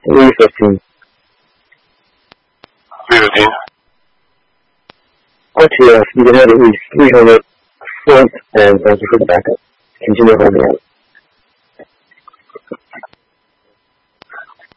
315. 315. RTF, you can have at least 300 front, and thank you for the backup. Continue holding out.